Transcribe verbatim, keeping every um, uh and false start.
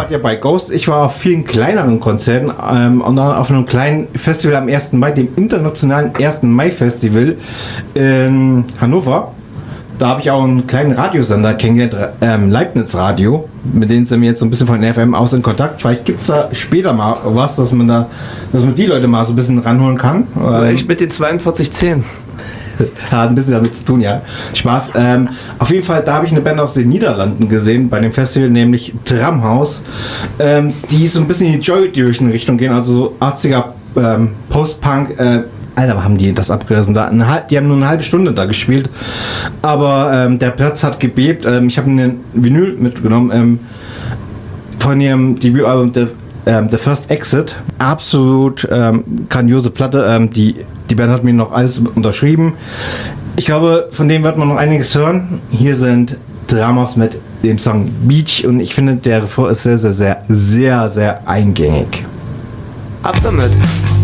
wart ja bei Ghost, ich war auf vielen kleineren Konzerten ähm, und auf einem kleinen Festival am ersten Mai, dem internationalen ersten Mai Festival in Hannover. Da habe ich auch einen kleinen Radiosender kennengelernt, ähm, Leibniz Radio, mit denen sind wir jetzt so ein bisschen von der F M aus in Kontakt. Vielleicht gibt es da später mal was, dass man da, dass man die Leute mal so ein bisschen ranholen kann. Ähm, ich mit den zweiundvierzig zehn. Hat ein bisschen damit zu tun, ja. Spaß. Ähm, auf jeden Fall, da habe ich eine Band aus den Niederlanden gesehen bei dem Festival, nämlich Tramhaus, ähm, die so ein bisschen in die Joy Division Richtung gehen, also so achtziger ähm, Post-Punk. Äh, Alter, haben die das abgerissen da. Eine, die haben nur eine halbe Stunde da gespielt, aber ähm, der Platz hat gebebt. Ähm, ich habe einen Vinyl mitgenommen ähm, von ihrem Debütalbum The, ähm, The First Exit. Absolut ähm, grandiose Platte. Ähm, die Die Band hat mir noch alles unterschrieben. Ich glaube, von dem wird man noch einiges hören. Hier sind Tramhaus mit dem Song Beach und ich finde, der Refrain ist sehr, sehr, sehr, sehr, sehr eingängig. Ab damit!